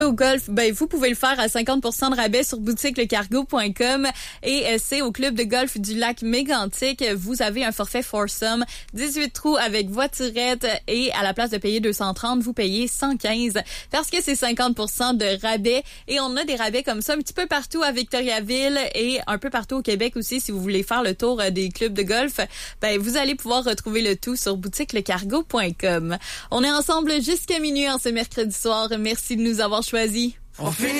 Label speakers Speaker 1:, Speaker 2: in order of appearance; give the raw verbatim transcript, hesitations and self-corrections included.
Speaker 1: Au golf, ben vous pouvez le faire à cinquante pour cent de rabais sur boutique le cargo point com et euh, c'est au club de golf du lac Mégantic. Vous avez un forfait foursome, dix-huit trous avec voiturette et à la place de payer deux cent trente, vous payez cent quinze parce que c'est cinquante pour cent de rabais et on a des rabais comme ça un petit peu partout à Victoriaville et un peu partout au Québec aussi. Si vous voulez faire le tour des clubs de golf, ben vous allez pouvoir retrouver le tout sur boutique le cargo point com. On est ensemble jusqu'à minuit en ce mercredi soir. Merci de nous avoir choisis.
Speaker 2: On finit